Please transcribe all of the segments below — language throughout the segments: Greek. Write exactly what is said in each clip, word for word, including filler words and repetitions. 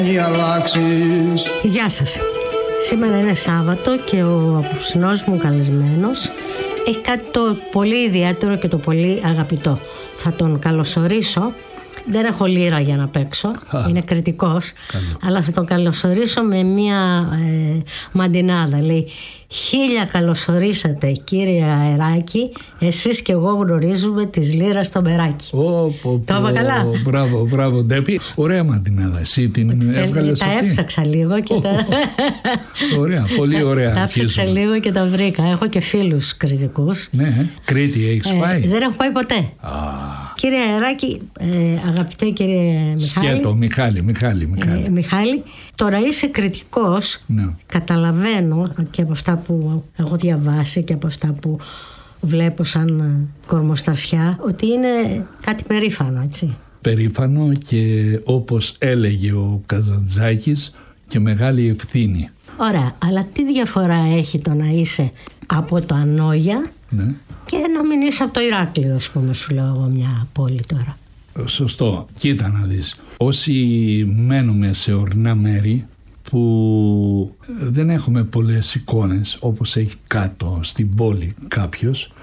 Γεια σας. Σήμερα είναι Σάββατο και ο απόψινός μου καλεσμένος έχει κάτι το πολύ ιδιαίτερο και το πολύ αγαπητό. Θα τον καλωσορίσω. Δεν έχω λίρα για να παίξω, Α, είναι κριτικός, καλό. Αλλά θα τον καλωσορίσω με μια ε, μαντινάδα. Λέει, χίλια καλωσορίσατε κύριε Αεράκη, εσείς και εγώ γνωρίζουμε της λίρας στο Μπεράκι. Oh, oh, oh, το είπα καλά. Μπράβο, μπράβο Ντέπη. Ωραία μαντινάδα, εσύ την έβγαλες τα αυτή. Τα έψαξα λίγο και oh, τα... Ωραία, πολύ ωραία. Τα έψαξα λίγο και τα βρήκα. Έχω και φίλους κριτικούς. Ναι, Κρήτη έχεις ε, πάει? Δεν έχω πάει ποτέ. Ah. Κύριε Αεράκη, ε, αγαπητέ κύριε Μιχάλη. Σκέτο, Μιχάλη, Μιχάλη, Μιχάλη. Ε, Μιχάλη, τώρα είσαι κριτικός, ναι. Καταλαβαίνω και από αυτά που έχω διαβάσει και από αυτά που βλέπω σαν κορμοστασιά ότι είναι κάτι περήφανο, έτσι. Περήφανο και όπως έλεγε ο Καζαντζάκης και μεγάλη ευθύνη. Ωραία, αλλά τι διαφορά έχει το να είσαι από το Ανόγια, ναι, και να μην είσαι από το Ηράκλειο, ας πούμε, σου λέω εγώ μια πόλη τώρα. Σωστό. Κοίτα να δεις. Όσοι μένουμε σε ορεινά μέρη που δεν έχουμε πολλές εικόνες όπως έχει κάτω στην πόλη κάποιος,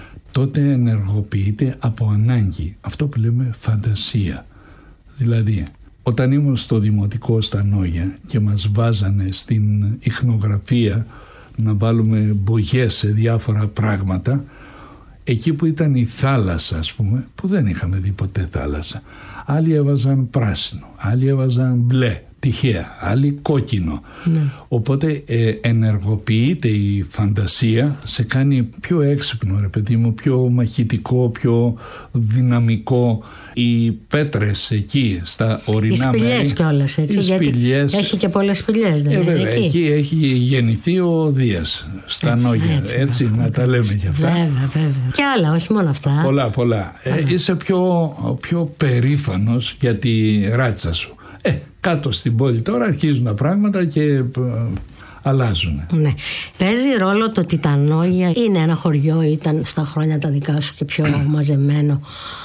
τότε ενεργοποιείται από ανάγκη. Αυτό που λέμε φαντασία. Δηλαδή, όταν ήμουν στο δημοτικό στα Νόγια και μας βάζανε στην ιχνογραφία να βάλουμε μπογιές σε διάφορα πράγματα, εκεί που ήταν η θάλασσα, ας πούμε, που δεν είχαμε δει ποτέ θάλασσα, άλλοι έβαζαν πράσινο, άλλοι έβαζαν μπλε, τυχαία, άλλοι κόκκινο. Ναι. Οπότε ε, ενεργοποιείται η φαντασία, σε κάνει πιο έξυπνο, ρε παιδί μου, πιο μαχητικό, πιο δυναμικό. Οι πέτρες εκεί στα ορεινά μέρη. Οι σπηλιές κιόλας, έτσι, οι γιατί σπηλιές, έχει και πολλές σπηλιές, δεν ε, είναι βέβαια, εκεί. εκεί έχει γεννηθεί ο Δίας στα έτσι, Νόγια, έτσι, έτσι να, να τα λέμε κι αυτά. Βέβαια, βέβαια. Και άλλα, όχι μόνο αυτά. Πολλά, πολλά. Ε, είσαι πιο, πιο περήφανος για τη ράτσα σου. Ε, κάτω στην πόλη τώρα αρχίζουν τα πράγματα και ε, αλλάζουν. Ναι. Παίζει ρόλο το ότι τα Νόγια είναι ένα χωριό, ήταν στα χρόνια τα δικά σου και πιο μαζεμένο,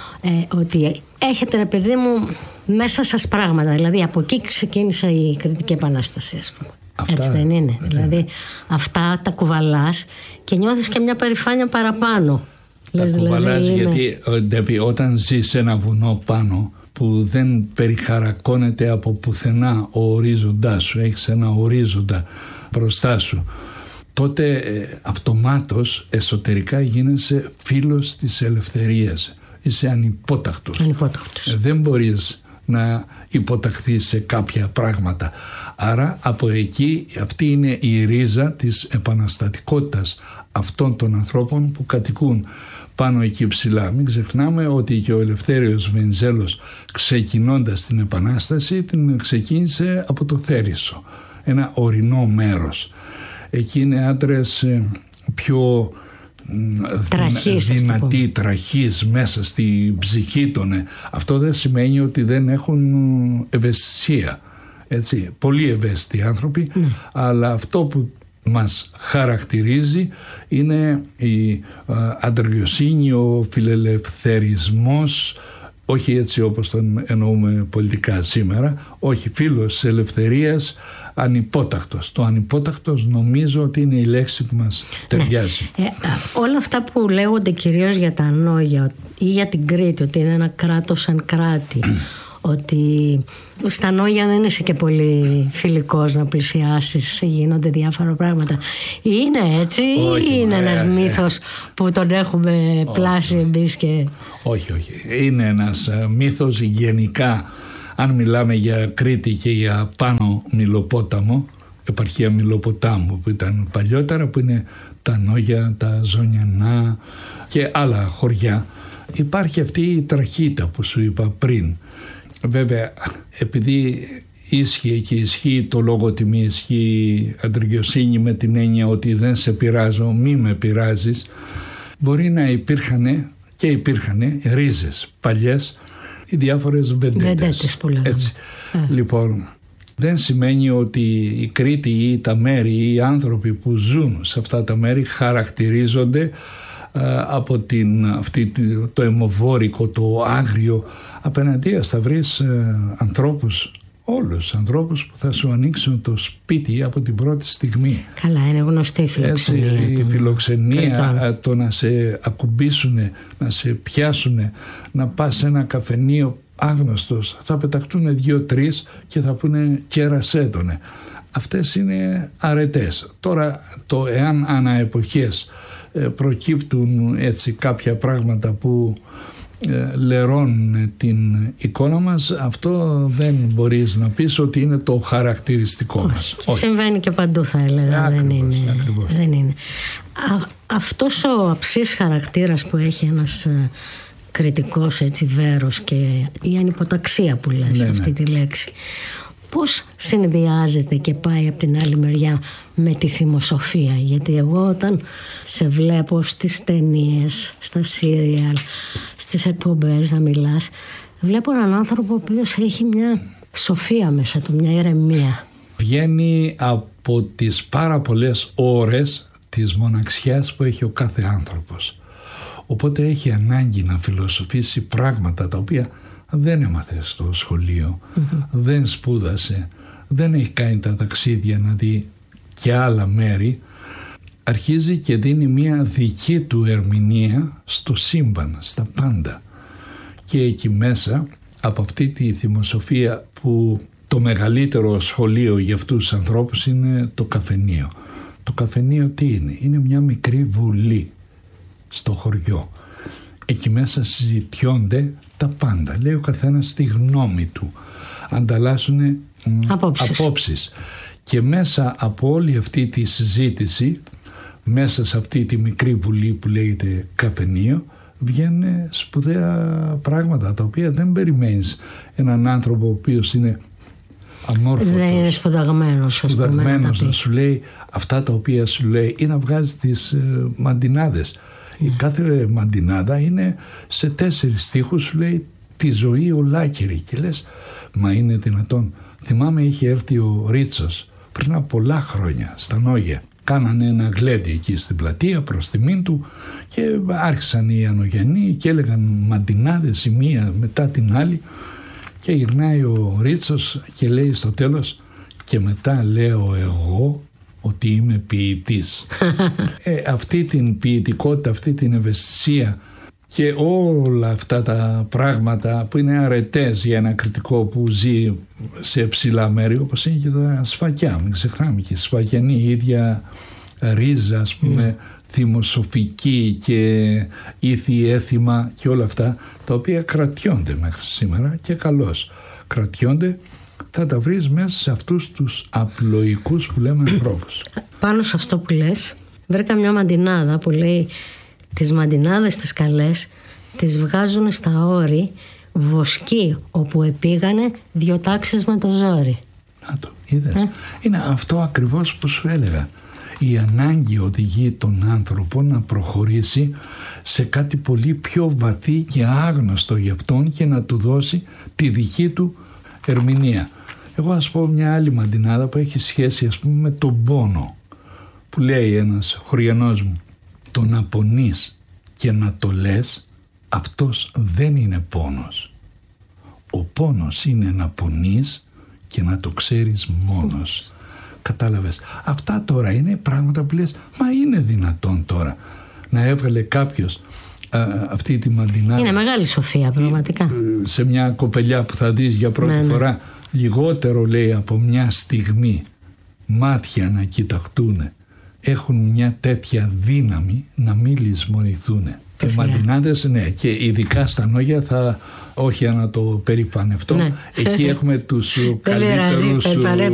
ε, ότι έχετε, ρε παιδί μου, μέσα σας πράγματα. Δηλαδή από εκεί ξεκίνησε η Κρητική Επανάσταση, ας πούμε. Αυτά, έτσι δεν είναι? Ναι. Δηλαδή αυτά τα κουβαλάς και νιώθεις και μια περηφάνεια παραπάνω. Τα Λες, κουβαλάς δηλαδή, γιατί Ντέπη, όταν ζεις σε ένα βουνό πάνω που δεν περιχαρακώνεται από πουθενά ο ορίζοντάς σου, έχεις ένα ορίζοντα μπροστά σου, τότε ε, αυτομάτως εσωτερικά γίνεσαι φίλος της ελευθερίας. Είσαι ανυπότακτος. Ανυπότακτος. Ε, δεν μπορείς να υποταχθείς σε κάποια πράγματα. Άρα από εκεί αυτή είναι η ρίζα της επαναστατικότητας αυτών των ανθρώπων που κατοικούν πάνω εκεί ψηλά. Μην ξεχνάμε ότι και ο Ελευθέριος Βενιζέλος, ξεκινώντας την Επανάσταση, την ξεκίνησε από το Θέρισο, ένα ορεινό μέρος. Εκεί είναι άντρες πιο τραχής, δυνατοί, τραχής μέσα στη ψυχή των. Αυτό δεν σημαίνει ότι δεν έχουν ευαισθησία, έτσι, πολύ ευαίσθητοι άνθρωποι, mm. αλλά αυτό που μας χαρακτηρίζει είναι η αντριοσύνη, ο φιλελευθερισμός, όχι έτσι όπως τον εννοούμε πολιτικά σήμερα, όχι, φίλος της ελευθερίας, ανυπότακτος. Το ανυπότακτος νομίζω ότι είναι η λέξη που μας ταιριάζει. Ναι. Ε, όλα αυτά που λέγονται κυρίως για τα Νόγια ή για την Κρήτη, ότι είναι ένα κράτος σαν κράτη, ότι στα Νόγια δεν είσαι και πολύ φιλικός να πλησιάσεις, γίνονται διάφορα πράγματα. Είναι έτσι όχι, ή είναι ε, ένας ε, μύθος που τον έχουμε όχι, πλάσει εμείς και... Όχι, όχι. Είναι ένας μύθος γενικά. Αν μιλάμε για Κρήτη και για πάνω Μιλοπόταμο, επαρχία Μιλοποτάμου που ήταν παλιότερα, που είναι τα Νόγια, τα Ζωνιανά και άλλα χωριά, υπάρχει αυτή η τραχύτα που σου είπα πριν. Βέβαια, επειδή ίσχυε και ισχύει το λόγο τιμή, ισχύει αντρικιοσύνη με την έννοια ότι δεν σε πειράζω, μη με πειράζεις, μπορεί να υπήρχαν και υπήρχαν ρίζες παλιές, οι διάφορες βεντέτες. Έτσι. Yeah. Λοιπόν, δεν σημαίνει ότι η Κρήτη ή τα μέρη ή οι άνθρωποι που ζουν σε αυτά τα μέρη χαρακτηρίζονται από την, αυτή, το αιμοβόρικο, το άγριο. Απέναντίας θα βρεις ε, ανθρώπους όλους τους ανθρώπους που θα σου ανοίξουν το σπίτι από την πρώτη στιγμή. Καλά, είναι γνωστή η φιλοξενία. Έτσι, η φιλοξενία, Κρητών. το να σε ακουμπήσουν, να σε πιάσουν, να πας σε ένα καφενείο άγνωστος, θα πεταχτούν δύο-τρεις και θα πούνε κερασέτονε. Αυτές είναι αρετές. Τώρα, το εάν ανά εποχές προκύπτουν έτσι κάποια πράγματα που λερώνουν την εικόνα μας, αυτό δεν μπορείς να πεις ότι είναι το χαρακτηριστικό Όχι. μας. Όχι. Συμβαίνει και παντού, θα έλεγα. Ακριβώς, δεν είναι, ακριβώς. δεν είναι. Α, αυτός ο αψής χαρακτήρας που έχει ένας ε, κριτικός έτσι βέρος και η ανυποταξία που λες, ναι, αυτή ναι. τη λέξη, πώς συνδυάζεται και πάει από την άλλη μεριά με τη θυμοσοφία? Γιατί εγώ όταν σε βλέπω στις ταινίες, στα σύριαλ, στις εκπομπές να μιλάς, βλέπω έναν άνθρωπο ο οποίος έχει μια σοφία μέσα του, μια ηρεμία. Βγαίνει από τις πάρα πολλές ώρες της μοναξιάς που έχει ο κάθε άνθρωπος. Οπότε έχει ανάγκη να φιλοσοφήσει πράγματα τα οποία δεν έμαθε στο σχολείο, mm-hmm. δεν σπούδασε, δεν έχει κάνει τα ταξίδια να δει και άλλα μέρη. Αρχίζει και δίνει μια δική του ερμηνεία στο σύμπαν, στα πάντα. Και εκεί μέσα, από αυτή τη θυμοσοφία που το μεγαλύτερο σχολείο για αυτούς τους ανθρώπους είναι το καφενείο. Το καφενείο τι είναι? Είναι μια μικρή βουλή στο χωριό. Εκεί μέσα συζητιώνται τα πάντα. Λέει ο καθένας τη γνώμη του. Ανταλλάσσουν απόψεις. απόψεις. Και μέσα από όλη αυτή τη συζήτηση, μέσα σε αυτή τη μικρή βουλή που λέγεται καφενείο, βγαίνουν σπουδαία πράγματα τα οποία δεν περιμένεις έναν άνθρωπο ο οποίος είναι αμόρφωτος, δεν είναι σπουδαγμένος, σπουδαγμένος να, να σου λέει αυτά τα οποία σου λέει ή να βγάζει τις ε, μαντινάδες. Η κάθε μαντινάδα είναι σε τέσσερις στίχους, σου λέει τη ζωή ολάκερη και λες μα είναι δυνατόν? Θυμάμαι είχε έρθει ο Ρίτσος πριν από πολλά χρόνια στα Νόγια, κάνανε ένα γλέντι εκεί στην πλατεία προς τιμήν του και άρχισαν οι Ανογιανοί και έλεγαν μαντινάδες η μία μετά την άλλη και γυρνάει ο Ρίτσος και λέει στο τέλος και μετά λέω εγώ ότι είμαι ποιητής. ε, αυτή την ποιητικότητα, αυτή την ευαισθησία και όλα αυτά τα πράγματα που είναι αρετές για ένα κριτικό που ζει σε ψηλά μέρη, όπως είναι και τα σφακιά, μην ξεχνάμε, και οι σφακιανοί η ίδια ρίζα, ας πούμε, mm. θυμοσοφική και ήθη έθιμα και όλα αυτά τα οποία κρατιόνται μέχρι σήμερα και καλώς κρατιόνται, θα τα βρεις μέσα σε αυτούς τους απλοϊκούς που λέμε ανθρώπους. Πάνω σε αυτό που λες βρήκα μια μαντινάδα που λέει τις μαντινάδες τις καλές τις βγάζουν στα όρη βοσκοί όπου επήγανε δυο τάξεις με το ζόρι. Να το είδες. Ε? Είναι αυτό ακριβώς που σου έλεγα. Η ανάγκη οδηγεί τον άνθρωπο να προχωρήσει σε κάτι πολύ πιο βαθύ και άγνωστο για αυτόν και να του δώσει τη δική του ερμηνεία. Εγώ ας πω μια άλλη μαντινάδα που έχει σχέση ας πούμε με τον πόνο, που λέει ένας χωριανός μου, το να πονείς και να το λες αυτός δεν είναι πόνος. Ο πόνος είναι να πονείς και να το ξέρεις μόνος. Κατάλαβες? Αυτά τώρα είναι πράγματα που λες μα είναι δυνατόν τώρα να έβγαλε κάποιος α, αυτή τη μαντινάδα? Είναι μεγάλη σοφία πραγματικά. Σε μια κοπελιά που θα δεις για πρώτη ναι, ναι. φορά, λιγότερο λέει από μια στιγμή μάτια να κοιταχτούν, έχουν μια τέτοια δύναμη να μην λησμονηθούν. Και μαντινάδες, ναι, και ειδικά στα Νόγια θα, όχι να το περηφανευτώ, ναι. εκεί έχουμε τους καλύτερους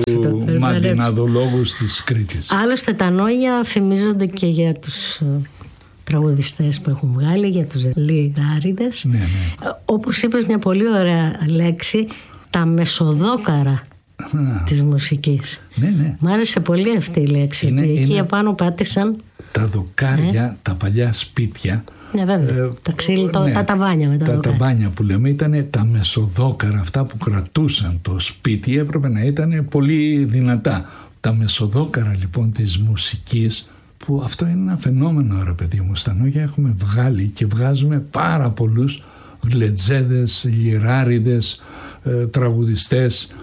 μαντιναδολόγους της Κρήτης. Άλλωστε τα Νόγια φημίζονται και για τους τραγουδιστές που έχουν βγάλει, για τους λιγάριδες. Ναι, ναι. Όπως είπες μια πολύ ωραία λέξη, τα μεσοδόκαρα Α, της μουσικής. Ναι, ναι. Μ' άρεσε πολύ αυτή η λέξη. Είναι, εκεί είναι επάνω πάτησαν τα δοκάρια, ε? τα παλιά σπίτια. Ναι, βέβαια. Ε, τα, ξύλ, το, ναι, τα ταβάνια με τα, τα δοκάρια. ταβάνια που λέμε ήταν τα μεσοδόκαρα, αυτά που κρατούσαν το σπίτι, έπρεπε να ήταν πολύ δυνατά. Τα μεσοδόκαρα λοιπόν της μουσικής, που αυτό είναι ένα φαινόμενο ρε παιδί μου, στα Νόγια έχουμε βγάλει και βγάζουμε πάρα πολλούς γλετζέδες, λιράριδες, ε, τραγουδιστές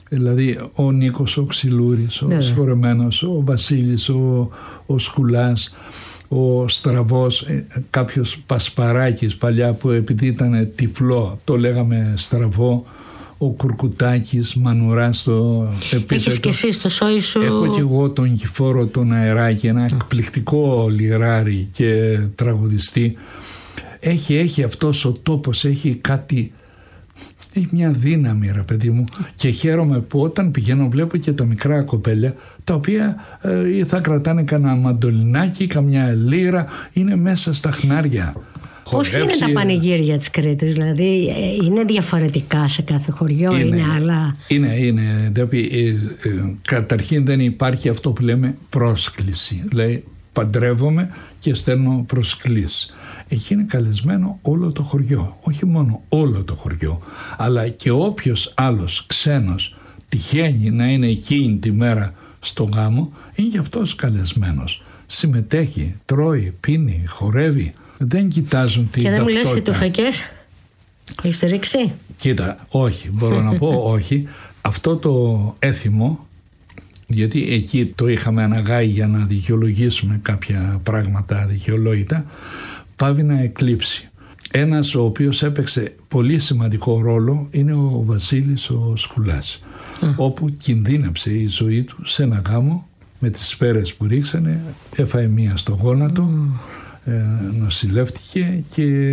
Δηλαδή ο Νίκος ο Ξυλούρης, ο συγχωρεμένος, ο Βασίλης, ο, ο Σκουλάς, ο Στραβός, κάποιος Πασπαράκης παλιά που επειδή ήταν τυφλό το λέγαμε Στραβό, ο Κουρκουτάκης, Μανουράς το επίθετο. Έχεις και εσύ στο σόι σου. Έχω και εγώ τον Κηφόρο τον Αεράκη, ένα εκπληκτικό λιράρι και τραγουδιστή. Έχει, έχει αυτός ο τόπος, έχει κάτι, έχει μια δύναμη ρε παιδί μου, και χαίρομαι που όταν πηγαίνω βλέπω και τα μικρά κοπέλια τα οποία ε, θα κρατάνε κανένα μαντολινάκι, καμιά λύρα, είναι μέσα στα χνάρια. Πώς είναι τα πανηγύρια της Κρήτης, δηλαδή είναι διαφορετικά σε κάθε χωριό, είναι, είναι άλλα? Είναι, είναι. Δηλαδή, ε, ε, καταρχήν δεν υπάρχει αυτό που λέμε πρόσκληση. Δηλαδή παντρεύομαι και στέλνω προσκλήσεις. Εκεί είναι καλεσμένο όλο το χωριό, όχι μόνο όλο το χωριό, αλλά και όποιος άλλος ξένος τυχαίνει να είναι εκείνη τη μέρα στο γάμο, είναι και αυτός καλεσμένος. Συμμετέχει, τρώει, πίνει, χορεύει. Δεν κοιτάζουν την ταυτότητα. Και δεν μου λες τουφακές, έχεις ρίξει? Κοίτα, όχι, μπορώ να πω όχι. Αυτό το έθιμο, γιατί εκεί το είχαμε αναγάγει για να δικαιολογήσουμε κάποια πράγματα αδικαιολόγητα, πάβει να εκλείψει. Ένας ο οποίος έπαιξε πολύ σημαντικό ρόλο είναι ο Βασίλης ο Σκουλάς, mm. όπου κινδύνεψε η ζωή του σε ένα γάμο με τις σφαίρες που ρίξανε, έφαε μία στο γόνατο, mm. ε, νοσηλεύτηκε και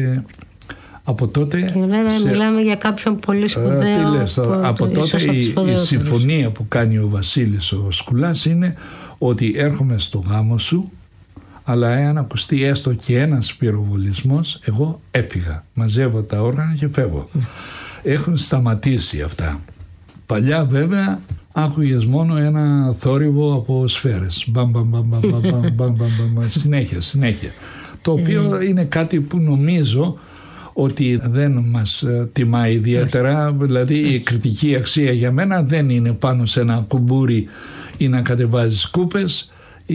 από τότε... Και βέβαια σε... μιλάμε για κάποιον πολύ σπουδαίο. Ε, τι λες, από, από τότε η, η συμφωνία που κάνει ο Βασίλης ο Σκουλάς είναι ότι έρχομαι στο γάμο σου, αλλά εάν ακουστεί έστω και ένας πυροβολισμός, εγώ έφυγα, μαζεύω τα όργανα και φεύγω. Mm. Έχουν σταματήσει αυτά. Παλιά βέβαια άκουγες μόνο ένα θόρυβο από σφαίρες. Μπαμ, μπαμ, μπαμ, μπαμ, μπαμ, μπαμ, μπαμ, συνέχεια, συνέχεια. Το οποίο είναι κάτι που νομίζω ότι δεν μας τιμά ιδιαίτερα. Δηλαδή η κριτική αξία για μένα δεν είναι πάνω σε ένα κουμπούρι ή να κατεβάζεις κούπες.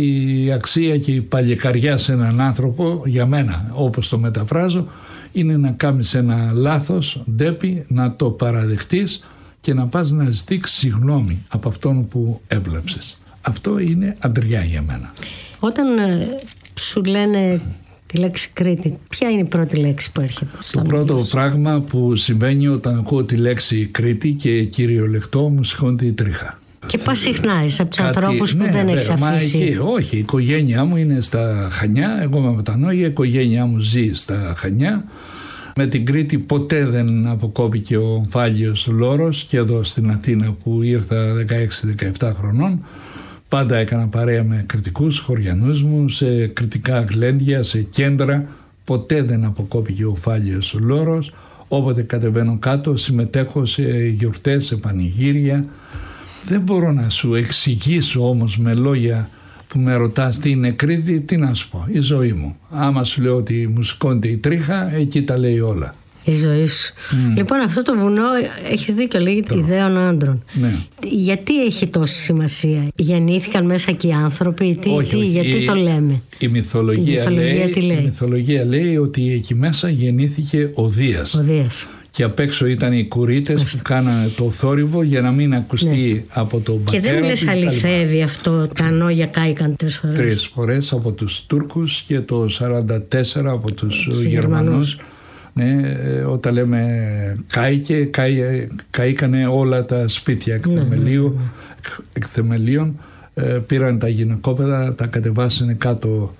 Η αξία και η παλικαριά σε έναν άνθρωπο, για μένα όπως το μεταφράζω, είναι να κάνεις ένα λάθος, ντέπι, να το παραδεχτείς και να πας να ζητήσεις συγγνώμη από αυτόν που έβλεψες. Αυτό είναι αντριά για μένα. Όταν ε, σου λένε τη λέξη Κρήτη, ποια είναι η πρώτη λέξη που έρχεται? Το πρώτο μιλήσεις. Πράγμα που συμβαίνει όταν ακούω τη λέξη Κρήτη και κυριολεκτό μου σηκώνεται η τρίχα. Και πας συχνά είσαι από τους ανθρώπους που ναι, δεν έχεις αφήσει? Εκεί, όχι, η οικογένειά μου είναι στα Χανιά, εγώ είμαι από τα Νόγια, η οικογένειά μου ζει στα Χανιά. Με την Κρήτη ποτέ δεν αποκόπηκε ο ομφάλιος λόρος, και εδώ στην Αθήνα που ήρθα δεκαέξι δεκαεπτά χρονών. Πάντα έκανα παρέα με κριτικούς χωριανούς μου, σε κριτικά γλέντια, σε κέντρα. Ποτέ δεν αποκόπηκε ο ομφάλιος λόρος. Όποτε κατεβαίνω κάτω συμμετέχω σε γιορτές, σε πανηγύρια. Δεν μπορώ να σου εξηγήσω όμως με λόγια που με ρωτάς τι είναι Κρήτη, τι να σου πω, η ζωή μου. Άμα σου λέω ότι μου σηκώνεται η τρίχα, εκεί τα λέει όλα. Η ζωή σου. Mm. Λοιπόν, αυτό το βουνό, έχεις δίκιο, λέγεται ιδέων άντρων. Ναι. Γιατί έχει τόση σημασία? Γεννήθηκαν μέσα και οι άνθρωποι? Τι, όχι, τι, όχι. Γιατί η, το λέμε? Η μυθολογία, η μυθολογία, λέει, τι λέει? Η μυθολογία λέει ότι εκεί μέσα γεννήθηκε ο Δίας. Ο Δίας. Και απ' έξω ήταν οι κουρίτες που κάνανε το θόρυβο για να μην ακουστεί ναι. από τον πατέρα. Και δεν λες αληθεύει αυτό? Τα Νόγια κάηκαν τρεις φορές. Τρεις φορές από τους Τούρκους και το σαράντα τέσσερα από τους Γερμανούς. Ναι, όταν λέμε κάηκε, κάη, καήκανε όλα τα σπίτια εκ θεμελίου, ναι, ναι, ναι. εκ θεμελίων. Ε, πήραν τα γυναικόπαιδα, τα κατεβάσανε κάτω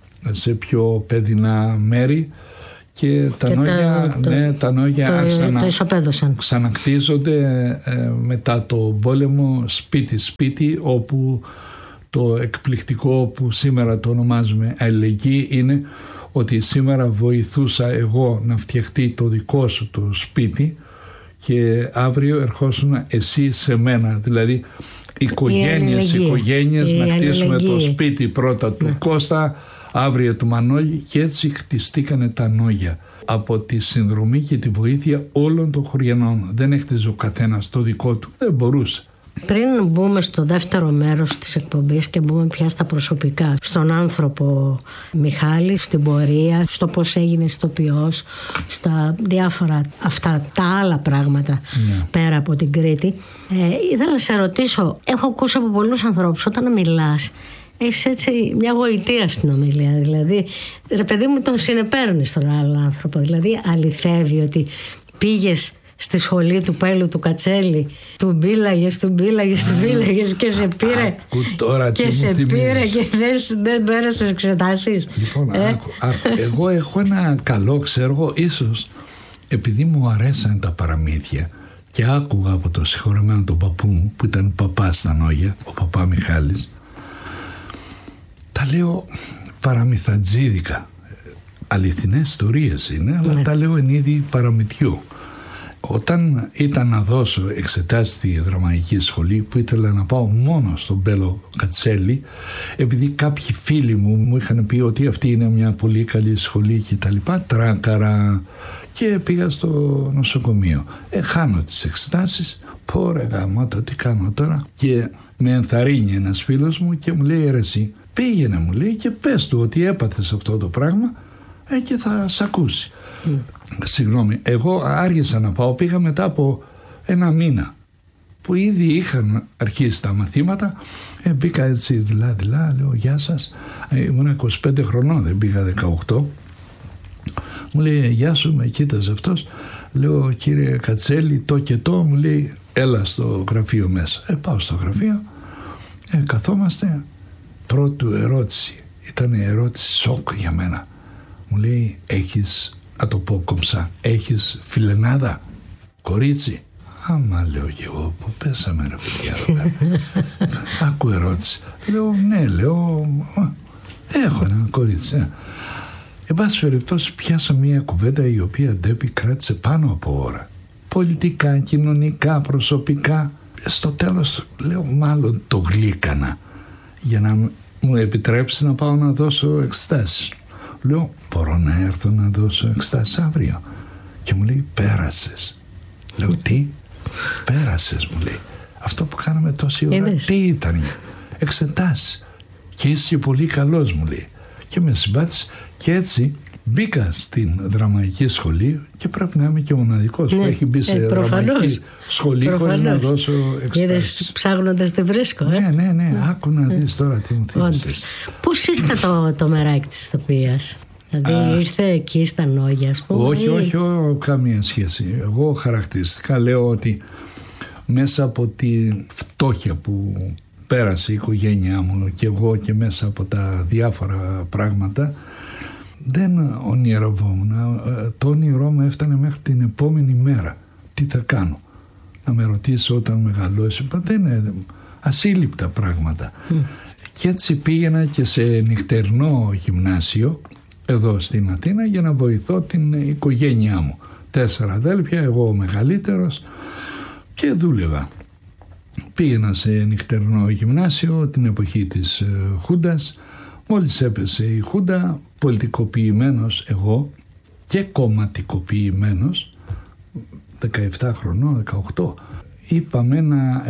σε πιο παιδινά μέρη. Και τα και Νόγια, το, ναι, τα Νόγια το, άρχισαν να ξανακτίζονται ε, μετά το πόλεμο σπίτι-σπίτι, όπου το εκπληκτικό που σήμερα το ονομάζουμε αλληλεγγύη είναι ότι σήμερα βοηθούσα εγώ να φτιαχτεί το δικό σου το σπίτι και αύριο ερχόσουν εσύ σε μένα. Δηλαδή οικογένειες, οικογένειες να χτίσουμε το σπίτι πρώτα του ναι. Κώστα, αύριο του Μανώλη, και έτσι χτιστήκανε τα Νόγια από τη συνδρομή και τη βοήθεια όλων των χωριανών. Δεν έχτιζε ο καθένας το δικό του, δεν μπορούσε. Πριν μπούμε στο δεύτερο μέρος της εκπομπής και μπούμε πια στα προσωπικά, στον άνθρωπο Μιχάλη, στην πορεία, στο πώς έγινε ηθοποιός, στα διάφορα αυτά τα άλλα πράγματα yeah. πέρα από την Κρήτη, ε, ήθελα να σε ρωτήσω, έχω ακούσει από πολλούς ανθρώπους όταν μιλάς έχεις έτσι μια γοητεία στην ομιλία, δηλαδή ρε παιδί μου τον συνεπέρνεις τον άλλο άνθρωπο, δηλαδή αληθεύει ότι πήγες στη σχολή του Πέλου του Κατσέλη, του μπήλαγες, του μπήλαγες, του μπήλαγες και σε πήρε και σε πήρε και δεν, δεν πέρασες εξετάσεις. Λοιπόν, ε? άκου, άκου. Εγώ έχω ένα καλό, ξέρω, ίσως επειδή μου αρέσαν τα παραμύθια και άκουγα από το συγχωρεμένο τον παππού μου που ήταν παπάς στα Νόγια, ο παπά Μιχάλης, τα λέω παραμυθατζίδικα, αληθινές ιστορίες είναι, αλλά ναι. τα λέω εν είδη παραμυθιού. Όταν ήταν να δώσω εξετάσεις στη δραματική σχολή, που ήθελα να πάω μόνο στον Πέλο Κατσέλη, επειδή κάποιοι φίλοι μου μου είχαν πει ότι αυτή είναι μια πολύ καλή σχολή και τα λοιπά, τράκαρα, και πήγα στο νοσοκομείο. Ε, χάνω τις εξετάσεις, πω ρε γαμώτο, τι κάνω τώρα, και με ενθαρρύνει ένας φίλος μου και μου λέει, ρε εσύ, πήγαινε, μου λέει, και πες του ότι έπαθες αυτό το πράγμα, ε, και θα σ' ακούσει. Mm. Συγγνώμη, εγώ άργησα να πάω, πήγα μετά από ένα μήνα που ήδη είχαν αρχίσει τα μαθήματα, ε, μπήκα έτσι δειλά δειλά, λέω γεια σας, ε, ήμουν είκοσι πέντε χρονών, δεν πήγα δεκαοκτώ, μου λέει γεια σου, με κοίταζε αυτός, λέω κύριε Κατσέλη το και το, μου λέει έλα στο γραφείο μέσα, ε, πάω στο γραφείο, ε, καθόμαστε, πρώτη ερώτηση, ήταν η ερώτηση σοκ για μένα, μου λέει έχεις, να το πω κομψά, έχεις φιλενάδα, κορίτσι? Άμα, λέω και εγώ, που πέσαμε ρε παιδιά εδώ πέρα. Άκου ερώτηση. Λέω ναι, λέω έχω ένα κορίτσι. ε. Εν πάση περιπτώσει πιάσα μια κουβέντα η οποία ντέπη κράτησε πάνω από ώρα. Πολιτικά, κοινωνικά, προσωπικά. Στο τέλος λέω μάλλον το γλύκανα για να μου επιτρέψει να πάω να δώσω εξετάσεις. Λέω μπορώ να έρθω να δώσω εξετάσεις αύριο? Και μου λέει πέρασες. Λέω τι? Πέρασες, μου λέει. Αυτό που κάναμε τόση ώρα Είδες. Τι ήταν? Εξετάσεις. Και είσαι και πολύ καλός, μου λέει. Και με συμπάθησε και έτσι μπήκα στην δραματική σχολή και πρέπει να είμαι και ο μοναδικός ναι, που έχει μπει σε ε, δραματική σχολή χωρίς να δώσω εξετάσεις. Είδες ψάχνοντας τη βρίσκω, ε? Ναι, ναι, ναι. Άκου να δεις τώρα τι μου θύμισες. Πώς ήρθε το, το μεράκι της ηθοποιίας? Δηλαδή Α, ήρθε εκεί στα Νόγια, ας πούμε? Όχι, όχι, όχι, καμία σχέση. Εγώ χαρακτηριστικά λέω ότι μέσα από τη φτώχεια που πέρασε η οικογένειά μου και εγώ και μέσα από τα διάφορα πράγματα δεν ονειρευόμουν. Το όνειρό μου έφτανε μέχρι την επόμενη μέρα. Τι θα κάνω? Να με ρωτήσει όταν μεγαλώσει. Δεν είναι ασύλληπτα πράγματα. Mm. Και έτσι πήγαινα και σε νυχτερινό γυμνάσιο εδώ στην Αθήνα για να βοηθώ την οικογένειά μου. Τέσσερα αδέλφια, εγώ ο μεγαλύτερος, και δούλευα. Πήγαινα σε νυχτερινό γυμνάσιο την εποχή της Χούντας. Μόλις έπεσε η Χούντα, πολιτικοποιημένος εγώ και κομματικοποιημένος, δεκαεπτά χρονών, δεκαοκτώ, είπαμε να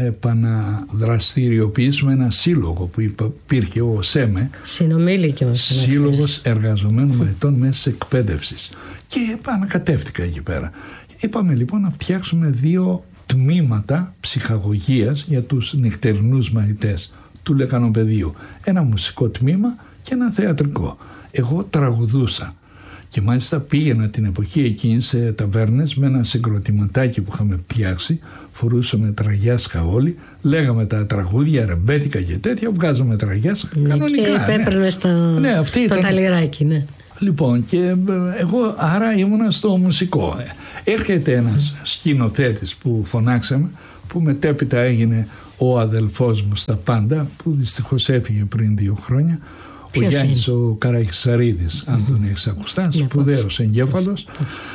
επαναδραστηριοποιήσουμε ένα σύλλογο που υπήρχε, ο ΣΕΜΕ, συνομήλικη μας, Σύλλογος Εργαζομένων Μαθητών Μέσης Εκπαίδευσης, και ανακατεύτηκα εκεί πέρα. Είπαμε λοιπόν να φτιάξουμε δύο τμήματα ψυχαγωγίας για τους νυχτερινούς μαθητές του Λεκανοπεδίου. Ένα μουσικό τμήμα και ένα θεατρικό. Εγώ τραγουδούσα και μάλιστα πήγαινα την εποχή εκείνη σε ταβέρνες με ένα συγκροτηματάκι που είχαμε φτιάξει, φορούσαμε τραγιάσκα όλοι, λέγαμε τα τραγούδια, ρεμπέτικα και τέτοια, βγάζαμε τραγιάσκα ναι, κανονικά. Και επέπαιρνες ναι. το, ναι, το ταλιράκι, ναι. Λοιπόν, και εγώ άρα ήμουνα στο μουσικό. Έρχεται ένας σκηνοθέτης που φωνάξαμε, που μετέπειτα έγινε ο αδελφός μου στα πάντα, που δυστυχώς έφυγε πριν δύο χρόνια. Ποιος ο Γιάννης είναι? Ο Καραχισαρίδης, αν mm-hmm. τον έχεις ακουστά, σπουδαίος εγκέφαλος.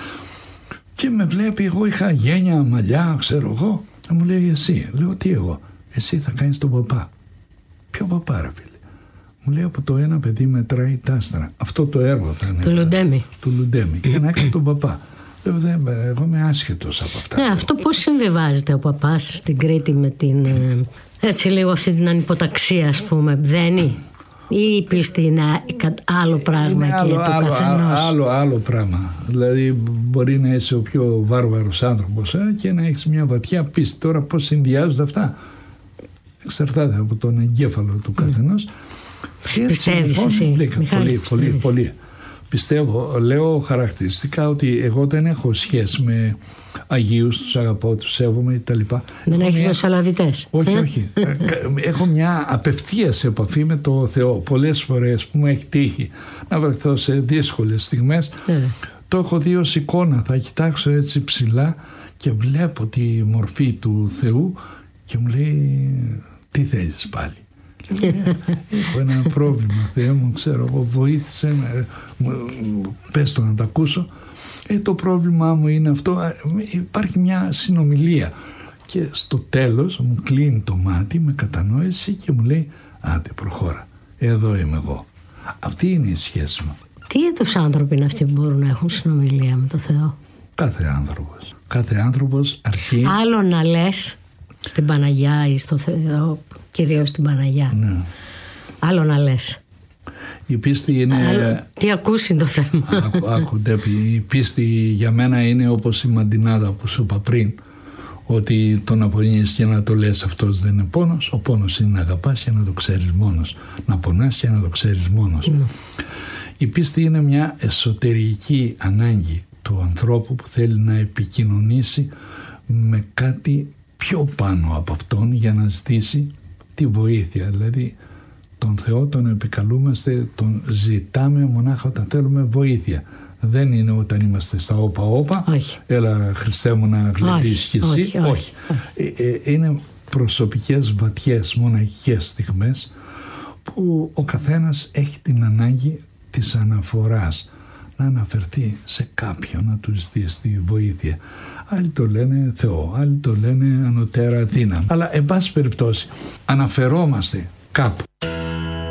Και με βλέπει, εγώ είχα γένια, μαλλιά, ξέρω εγώ. Και μου λέει εσύ. Λέω τι εγώ? Εσύ θα κάνεις τον παπά. Ποιο παπά ρε φίλε? Μου λέει από το ένα παιδί μετράει τ' άστρα. Αυτό το έργο θα είναι. Του Λουντέμι. Του Λουντέμι. Και να έκανε τον παπά. Εγώ είμαι άσχετος από αυτά. Ναι, αυτό πώς συμβιβάζεται ο παπάς στην Κρήτη με την, έτσι λίγο αυτή την ανυποταξία, ας πούμε, μπαίνει, ή η πίστη είναι άλλο πράγμα είναι και άλλο, το άλλο, καθενός? Άλλο, άλλο πράγμα. Δηλαδή μπορεί να είσαι ο πιο βάρβαρος άνθρωπος ε, και να έχεις μια βαθιά πίστη. Τώρα πώς συνδυάζονται αυτά εξαρτάται από τον εγκέφαλο του καθενός. Mm. Πιστεύεις εσύ, Μιχάλη, πολύ, πολύ, πολύ. Πιστεύω, λέω χαρακτηριστικά ότι εγώ δεν έχω σχέση με Αγίους, τους αγαπώ, τους σέβομαι κτλ. Δεν έχεις μια... μεσολαβητές? Όχι, ε? όχι. Έχω μια απευθείας επαφή με το Θεό. Πολλές φορές που μου έχει τύχει να βρεθώ σε δύσκολες στιγμές, ε. το έχω δει ως εικόνα. Θα κοιτάξω έτσι ψηλά και βλέπω τη μορφή του Θεού και μου λέει, τι θέλεις πάλι? Έχω ένα πρόβλημα, Θεέ μου, ξέρω εγώ, βοήθησε με, πες το να το ακούσω. Ε, το πρόβλημά μου είναι αυτό. Υπάρχει μια συνομιλία και στο τέλος μου κλείνει το μάτι με κατανόηση και μου λέει, άντε προχώρα, εδώ είμαι εγώ. Αυτή είναι η σχέση μου. Τι είδους άνθρωποι είναι αυτοί που μπορούν να έχουν συνομιλία με το Θεό? Κάθε άνθρωπος. Κάθε άνθρωπος αρκεί... Άλλο να λες στην Παναγιά ή στο Θεό, κυρίως στην Παναγιά. Ναι. Άλλο να λες. Η πίστη είναι... Άλλο, τι ακούσει το θέμα. Άκου, άκου, Ντέπη, η πίστη για μένα είναι όπως η μαντινάδα που σου είπα πριν, ότι το να πονείς και να το λες αυτός δεν είναι πόνος. Ο πόνος είναι να αγαπάς και να το ξέρεις μόνος. Να πονάς και να το ξέρεις μόνος. Mm. Η πίστη είναι μια εσωτερική ανάγκη του ανθρώπου που θέλει να επικοινωνήσει με κάτι πιο πάνω από αυτόν για να ζητήσει τη βοήθεια. Δηλαδή τον Θεό τον επικαλούμαστε, τον ζητάμε μονάχα όταν θέλουμε βοήθεια. Δεν είναι όταν είμαστε στα όπα όπα, όχι. Έλα Χριστέ μου να γλεντήσεις κι εσύ. Όχι, όχι. όχι. Ε, ε, είναι προσωπικές βαθιές μοναχικές στιγμές που ο καθένας έχει την ανάγκη της αναφοράς, να αναφερθεί σε κάποιον, να του ζητήσει τη βοήθεια. Άλλοι το λένε Θεό, άλλοι το λένε ανωτέρα δύναμη. Αλλά εν πάση περιπτώσει αναφερόμαστε κάπου.